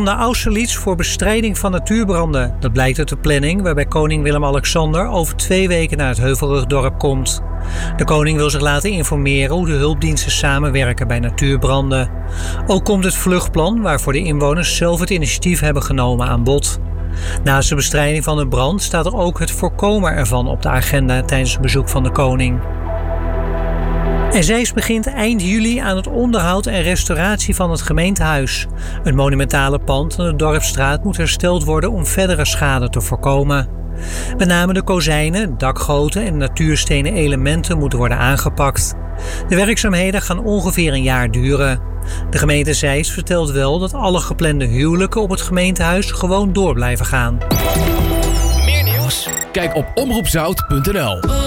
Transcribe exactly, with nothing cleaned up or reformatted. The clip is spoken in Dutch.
naar Austerlitz voor bestrijding van natuurbranden. Dat blijkt uit de planning waarbij koning Willem-Alexander over twee weken naar het Heuvelrugdorp komt. De koning wil zich laten informeren hoe de hulpdiensten samenwerken bij natuurbranden. Ook komt het vluchtplan waarvoor de inwoners zelf het initiatief hebben genomen aan bod. Naast de bestrijding van de brand staat er ook het voorkomen ervan op de agenda tijdens het bezoek van de koning. En Zeist begint eind juli aan het onderhoud en restauratie van het gemeentehuis. Een monumentale pand aan de Dorpsstraat moet hersteld worden om verdere schade te voorkomen. Met name de kozijnen, dakgoten en natuurstenen elementen moeten worden aangepakt. De werkzaamheden gaan ongeveer een jaar duren. De gemeente Zeist vertelt wel dat alle geplande huwelijken op het gemeentehuis gewoon door blijven gaan. Meer nieuws? Kijk op omroep zout punt n l.